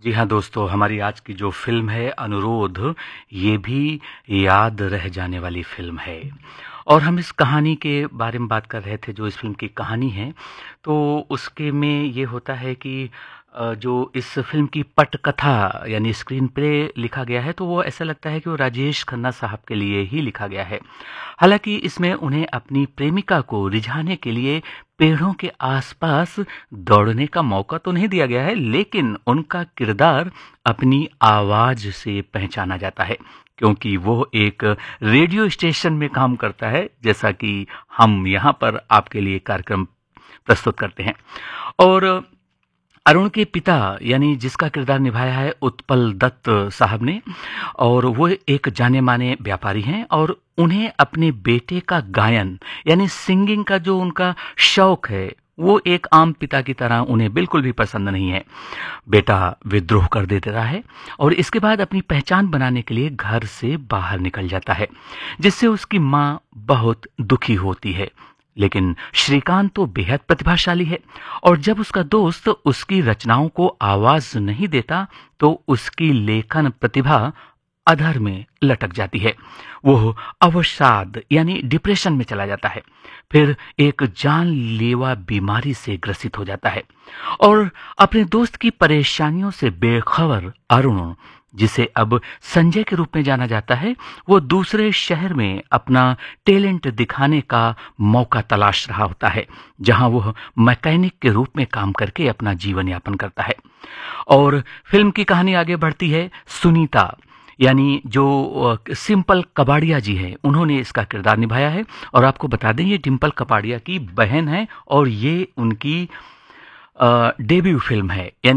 जी हाँ दोस्तों, हमारी आज की जो फ़िल्म है अनुरोध, ये भी याद रह जाने वाली फ़िल्म है। और हम इस कहानी के बारे में बात कर रहे थे, जो इस फ़िल्म की कहानी है, तो उसके में ये होता है कि जो इस फ़िल्म की पटकथा यानी स्क्रीन प्ले लिखा गया है, तो वो ऐसा लगता है कि वो राजेश खन्ना साहब के लिए ही लिखा गया है। हालाँकि इसमें उन्हें अपनी प्रेमिका को रिझाने के लिए पेड़ों के आसपास दौड़ने का मौका तो नहीं दिया गया है, लेकिन उनका किरदार अपनी आवाज़ से पहचाना जाता है, क्योंकि वो एक रेडियो स्टेशन में काम करता है, जैसा कि हम यहाँ पर आपके लिए कार्यक्रम प्रस्तुत करते हैं। और अरुण के पिता यानी जिसका किरदार निभाया है उत्पल दत्त साहब ने, और वो एक जाने-माने व्यापारी हैं और उन्हें अपने बेटे का गायन यानी सिंगिंग का जो उनका शौक है, वो एक आम पिता की तरह उन्हें बिल्कुल भी पसंद नहीं है। बेटा विद्रोह कर देता है और इसके बाद अपनी पहचान बनाने के लिए घर से बाहर निकल जाता है, जिससे उसकी माँ बहुत दुखी होती है। लेकिन श्रीकांत तो बेहद प्रतिभाशाली है और जब उसका दोस्त उसकी रचनाओं को आवाज नहीं देता, तो उसकी लेखन प्रतिभा अधर में लटक जाती है। वो अवसाद यानी डिप्रेशन में चला जाता है, फिर एक जानलेवा बीमारी से ग्रसित हो जाता है और अपने दोस्त की परेशानियों से बेखबर अरुण, जिसे अब संजय के रूप में जाना जाता है, वो दूसरे शहर में अपना टैलेंट दिखाने का मौका तलाश रहा होता है, जहां वो मैकेनिक के रूप में काम करके अपना जीवन यापन करता है। और फिल्म की कहानी आगे बढ़ती है। सुनीता यानी जो सिंपल कपाड़िया जी हैं, उन्होंने इसका किरदार निभाया है। और आपको बता दें, ये डिम्पल कपाड़िया की बहन है और ये उनकी डेब्यू फिल्म है।